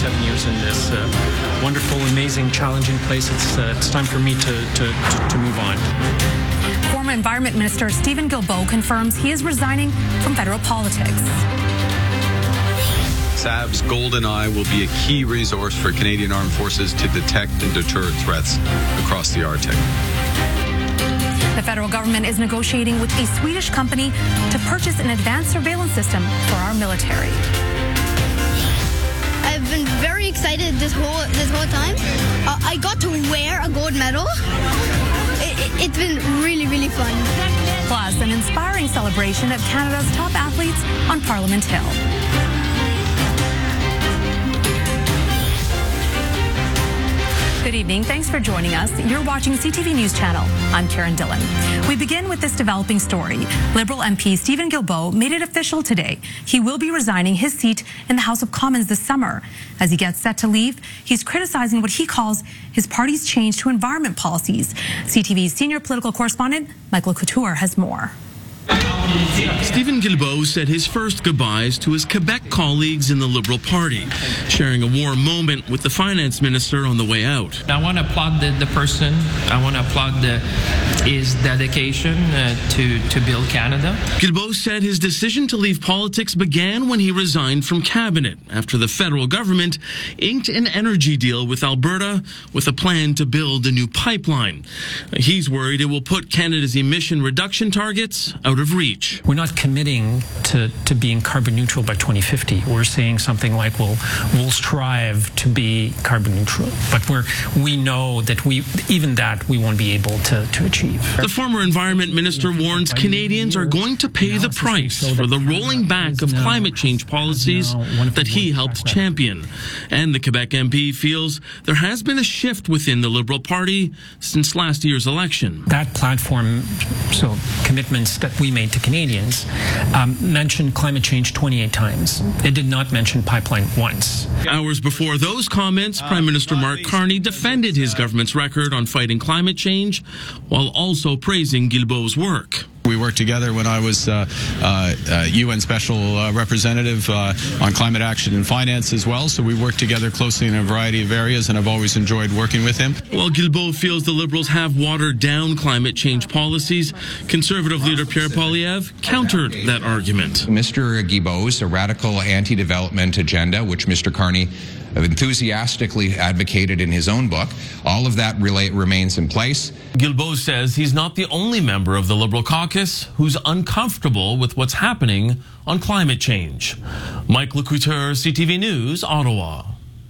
27 years in this wonderful, amazing, challenging place. It's time for me to move on. Former Environment Minister Steven Guilbeault confirms he is resigning from federal politics. SAB's GoldenEye will be a key resource for Canadian Armed Forces to detect and deter threats across the Arctic. The federal government is negotiating with a Swedish company to purchase an advanced surveillance system for our military. I've been very excited this whole time. I got to wear a gold medal. It's been really, really fun. Plus, an inspiring celebration of Canada's top athletes on Parliament Hill. Good evening. Thanks for joining us. You're watching CTV News Channel. I'm Karen Dillon. We begin with this developing story. Liberal MP Steven Guilbeault made it official today. He will be resigning his seat in the House of Commons this summer. As he gets set to leave, he's criticizing what he calls his party's change to environment policies. CTV's senior political correspondent, Michael Couture, has more. Steven Guilbeault said his first goodbyes to his Quebec colleagues in the Liberal Party, sharing a warm moment with the finance minister on the way out. I want to applaud the person. I want to applaud his dedication to build Canada. Guilbeault said his decision to leave politics began when he resigned from cabinet after the federal government inked an energy deal with Alberta with a plan to build a new pipeline. He's worried it will put Canada's emission reduction targets out of reach. We're not committing to being carbon neutral by 2050. We're saying something like we'll strive to be carbon neutral, but we know that we won't be able to achieve. The former environment minister warns Canadians are going to pay the price for the rolling back of climate change policies that he helped champion. And the Quebec MP feels there has been a shift within the Liberal Party since last year's election. That platform, so commitments that we made to Canadians, mentioned climate change 28 times. It did not mention pipeline once. Hours before those comments, Prime Minister Mark Carney defended his government's record on fighting climate change while also praising Guilbeault's work. We worked together when I was UN Special Representative on climate action and finance as well, so we worked together closely in a variety of areas, and I've always enjoyed working with him. While Guilbeault feels the Liberals have watered down climate change policies, Conservative leader Pierre Poilievre countered that argument. Mr. Guilbeault's radical anti-development agenda, which Mr. Carney enthusiastically advocated in his own book, all of that remains in place. Guilbeault says he's not the only member of the Liberal caucus who's uncomfortable with what's happening on climate change. Mike Couture, CTV News, Ottawa.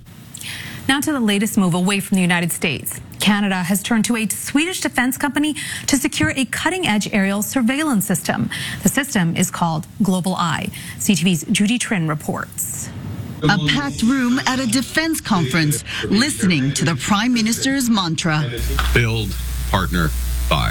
Now to the latest move away from the United States. Canada has turned to a Swedish defense company to secure a cutting-edge aerial surveillance system. The system is called GoldenEye. CTV's Judy Trin reports. A packed room at a defense conference, listening to the Prime Minister's mantra. Build, partner, buy.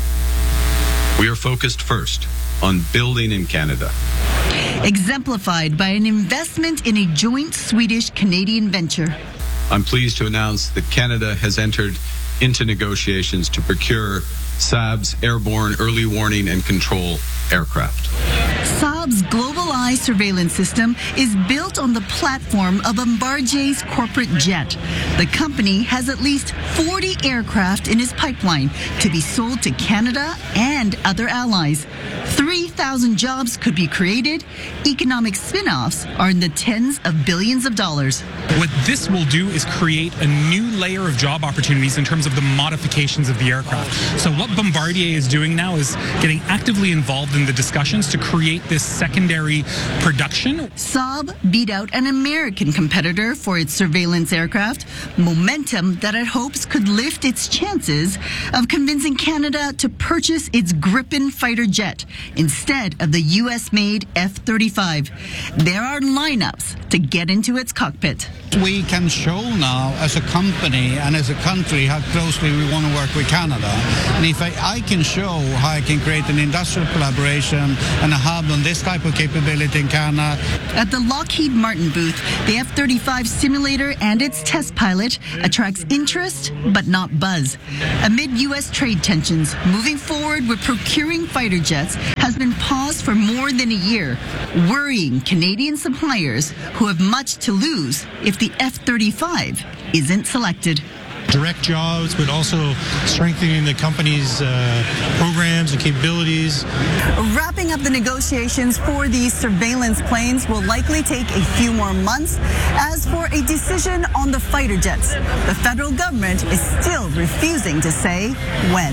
We are focused first on building in Canada. Exemplified by an investment in a joint Swedish-Canadian venture. I'm pleased to announce that Canada has entered into negotiations to procure SAB's airborne early warning and control aircraft. Saab's GoldenEye surveillance system is built on the platform of Bombardier's corporate jet. The company has at least 40 aircraft in its pipeline to be sold to Canada and other allies. 3,000 jobs could be created. Economic spin-offs are in the tens of billions of dollars. What this will do is create a new layer of job opportunities in terms of the modifications of the aircraft. So what Bombardier is doing now is getting actively involved in the discussions to create this secondary production. Saab beat out an American competitor for its surveillance aircraft, momentum that it hopes could lift its chances of convincing Canada to purchase its Gripen fighter jet instead of the U.S.-made F-35. There are lineups to get into its cockpit. We can show now as a company and as a country how closely we want to work with Canada. And if I can show how I can create an industrial collaboration and a hub on this type of capability in Canada. At the Lockheed Martin booth, the F-35 simulator and its test pilot attracts interest but not buzz. Amid U.S. trade tensions, moving forward with procuring fighter jets has been paused for more than a year, worrying Canadian suppliers who have much to lose if the F-35 isn't selected. Direct jobs, but also strengthening the company's programs and capabilities. Wrapping up the negotiations for these surveillance planes will likely take a few more months. As for a decision on the fighter jets, the federal government is still refusing to say when.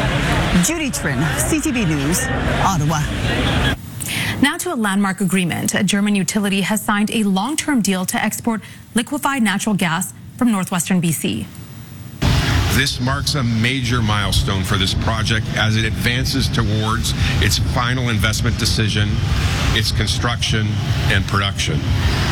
Judy Trin, CTV News, Ottawa. Now to a landmark agreement. A German utility has signed a long-term deal to export liquefied natural gas from northwestern BC. This marks a major milestone for this project as it advances towards its final investment decision, its construction and production.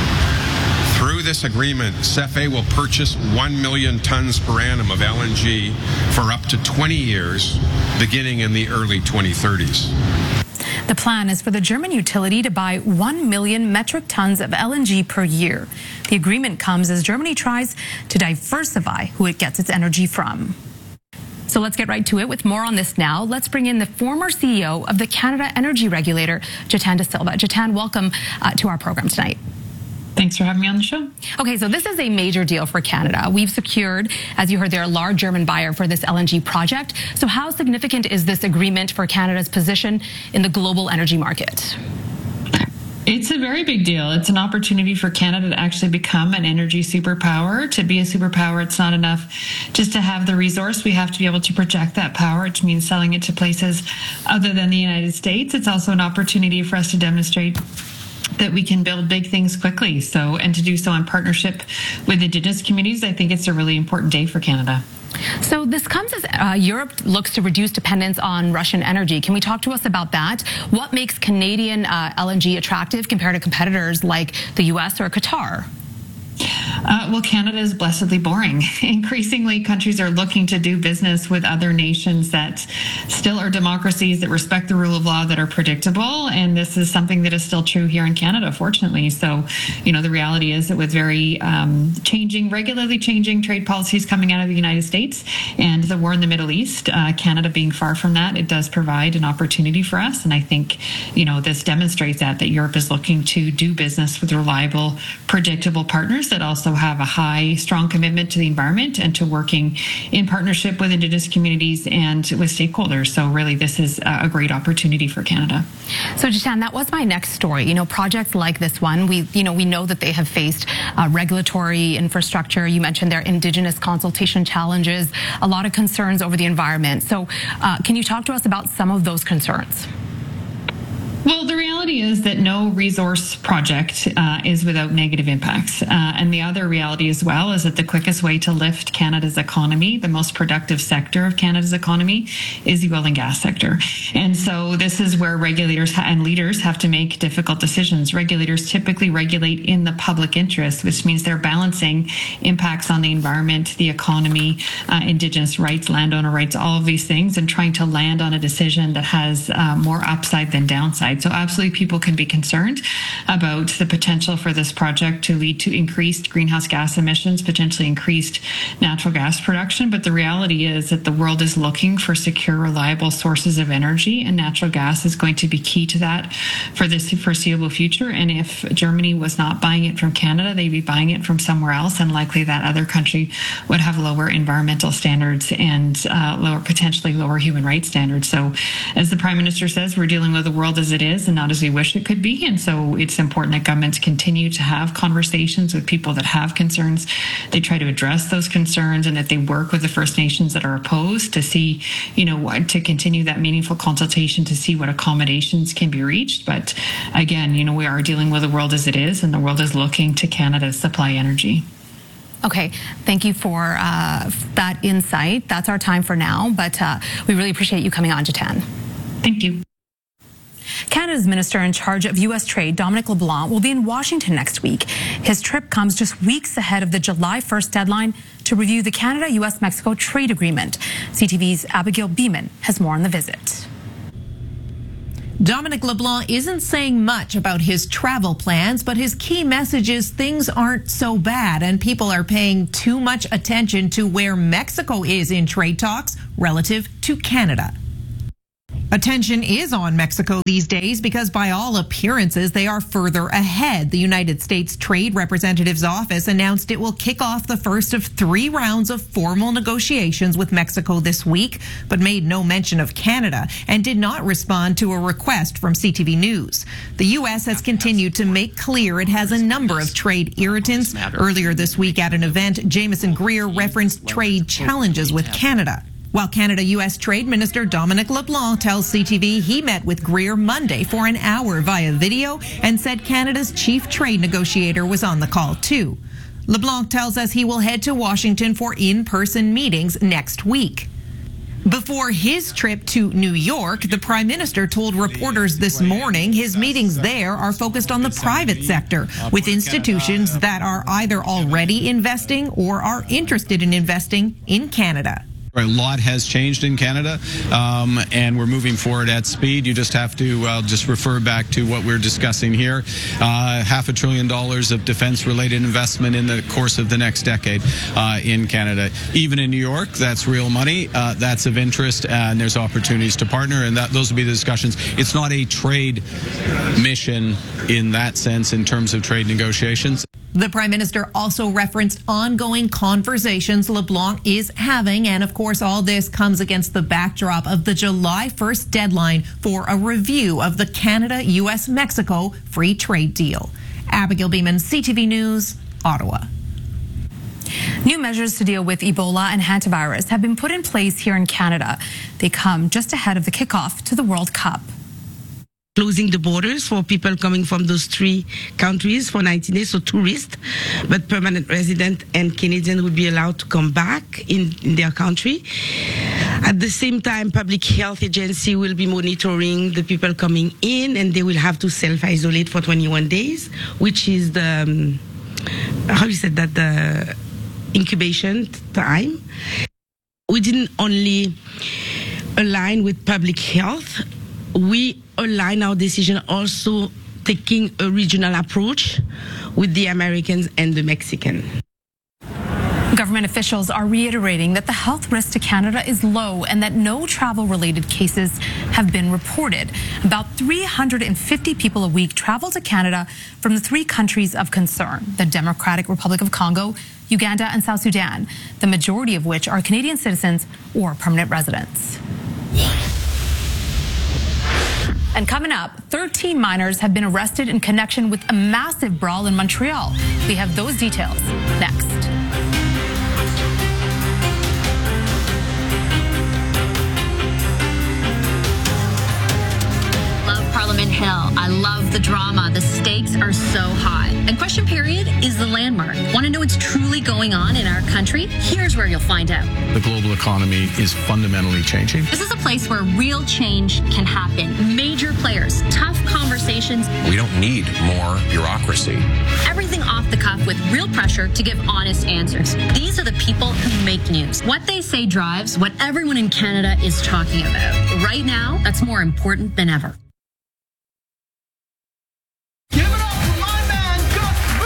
Through this agreement, CFE will purchase 1 million tons per annum of LNG for up to 20 years, beginning in the early 2030s. The plan is for the German utility to buy 1 million metric tons of LNG per year. The agreement comes as Germany tries to diversify who it gets its energy from. So let's get right to it with more on this now. Let's bring in the former CEO of the Canada Energy Regulator, Jitan Da Silva. Jitan, welcome to our program tonight. Thanks for having me on the show. Okay, so this is a major deal for Canada. We've secured, as you heard, they're a large German buyer for this LNG project. So how significant is this agreement for Canada's position in the global energy market? It's a very big deal. It's an opportunity for Canada to actually become an energy superpower. To be a superpower, it's not enough just to have the resource. We have to be able to project that power, which means selling it to places other than the United States. It's also an opportunity for us to demonstrate that we can build big things quickly. And to do so in partnership with Indigenous communities, I think it's a really important day for Canada. So this comes as Europe looks to reduce dependence on Russian energy. Can we talk to us about that? What makes Canadian LNG attractive compared to competitors like the U.S. or Qatar? Well, Canada is blessedly boring. Increasingly, countries are looking to do business with other nations that still are democracies, that respect the rule of law, that are predictable. And this is something that is still true here in Canada, fortunately. So, the reality is that with very regularly changing trade policies coming out of the United States and the war in the Middle East, Canada being far from that, it does provide an opportunity for us. And I think, this demonstrates that Europe is looking to do business with reliable, predictable partners that also have a strong commitment to the environment and to working in partnership with Indigenous communities and with stakeholders. So really, this is a great opportunity for Canada. So Jitan, that was my next story. Projects like this one, we know that they have faced regulatory infrastructure. You mentioned their Indigenous consultation challenges, a lot of concerns over the environment. So can you talk to us about some of those concerns? Well, the reality is that no resource project is without negative impacts. And the other reality as well is that the quickest way to lift Canada's economy, the most productive sector of Canada's economy, is the oil and gas sector. And so this is where regulators and leaders have to make difficult decisions. Regulators typically regulate in the public interest, which means they're balancing impacts on the environment, the economy, Indigenous rights, landowner rights, all of these things, and trying to land on a decision that has more upside than downside. So absolutely people can be concerned about the potential for this project to lead to increased greenhouse gas emissions, potentially increased natural gas production. But the reality is that the world is looking for secure, reliable sources of energy, and natural gas is going to be key to that for this foreseeable future. And if Germany was not buying it from Canada, they'd be buying it from somewhere else, and likely that other country would have lower environmental standards and potentially lower human rights standards. So as the Prime Minister says, we're dealing with the world as it is and not as we wish it could be. And so it's important that governments continue to have conversations with people that have concerns. They try to address those concerns, and that they work with the First Nations that are opposed to see, to continue that meaningful consultation to see what accommodations can be reached. But again, we are dealing with the world as it is, and the world is looking to Canada to supply energy. Okay, thank you for that insight. That's our time for now, but we really appreciate you coming on, Jitan. Thank you. Canada's Minister in charge of U.S. Trade, Dominic LeBlanc, will be in Washington next week. His trip comes just weeks ahead of the July 1st deadline to review the Canada-U.S.-Mexico trade agreement. CTV's Abigail Beeman has more on the visit. Dominic LeBlanc isn't saying much about his travel plans, but his key message is things aren't so bad and people are paying too much attention to where Mexico is in trade talks relative to Canada. Attention is on Mexico these days because by all appearances, they are further ahead. The United States Trade Representative's office announced it will kick off the first of 3 rounds of formal negotiations with Mexico this week, but made no mention of Canada and did not respond to a request from CTV News. The U.S. has continued to make clear it has a number of trade irritants. Earlier this week at an event, Jameson Greer referenced trade challenges with Canada. While Canada-U.S. Trade Minister Dominic LeBlanc tells CTV he met with Greer Monday for an hour via video and said Canada's chief trade negotiator was on the call too. LeBlanc tells us he will head to Washington for in-person meetings next week. Before his trip to New York, the Prime Minister told reporters this morning his meetings there are focused on the private sector, with institutions that are either already investing or are interested in investing in Canada. A lot has changed in Canada, and we're moving forward at speed. You just have to just refer back to what we're discussing here. $500 billion of defense-related investment in the course of the next decade in Canada. Even in New York, that's real money. That's of interest, and there's opportunities to partner, and those will be the discussions. It's not a trade mission in that sense in terms of trade negotiations. The Prime Minister also referenced ongoing conversations LeBlanc is having, and of course all this comes against the backdrop of the July 1st deadline for a review of the Canada-U.S.-Mexico free trade deal. Abigail Beeman, CTV News, Ottawa. New measures to deal with Ebola and hantavirus have been put in place here in Canada. They come just ahead of the kickoff to the World Cup. Closing the borders for people coming from those 3 countries for 90 days, so tourists, but permanent resident and Canadian will be allowed to come back in their country. At the same time, Public Health Agency will be monitoring the people coming in, and they will have to self-isolate for 21 days, which is the, the incubation time. We didn't only align with public health, we align our decision also taking a regional approach with the Americans and the Mexican. Government officials are reiterating that the health risk to Canada is low and that no travel-related cases have been reported. About 350 people a week travel to Canada from the 3 countries of concern, the Democratic Republic of Congo, Uganda, and South Sudan, the majority of which are Canadian citizens or permanent residents. And coming up, 13 minors have been arrested in connection with a massive brawl in Montreal. We have those details next. Parliament Hill. I love the drama. The stakes are so high. And Question Period is the landmark. Want to know what's truly going on in our country? Here's where you'll find out. The global economy is fundamentally changing. This is a place where real change can happen. Major players, tough conversations. We don't need more bureaucracy. Everything off the cuff with real pressure to give honest answers. These are the people who make news. What they say drives what everyone in Canada is talking about. Right now, that's more important than ever.